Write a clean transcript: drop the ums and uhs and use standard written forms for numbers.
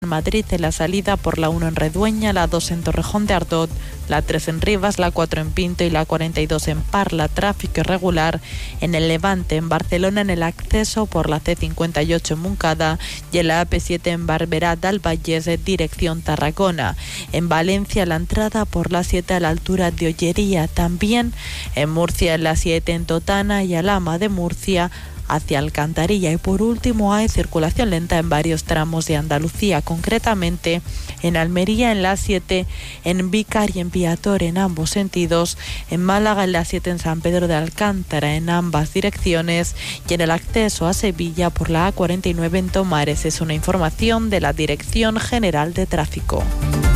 Madrid en la salida por la 1 en Redueña, la 2 en Torrejón de Ardoz, la 3 en Rivas, la 4 en Pinto y la 42 en Parla. Tráfico irregular en el Levante, en Barcelona, en el acceso por la C58 en Moncada y en la AP7 en Barberá del Vallès, dirección Tarragona. En Valencia, la entrada por la 7 a la altura de Ollería. También en Murcia, en la 7 en Totana y Alhama de Murcia hacia Alcantarilla. Y por último, hay circulación lenta en varios tramos de Andalucía, concretamente en Almería en la 7, en Vícar y en Piator en ambos sentidos, en Málaga en la 7 en San Pedro de Alcántara en ambas direcciones y en el acceso a Sevilla por la A49 en Tomares. Es una información de la Dirección General de Tráfico.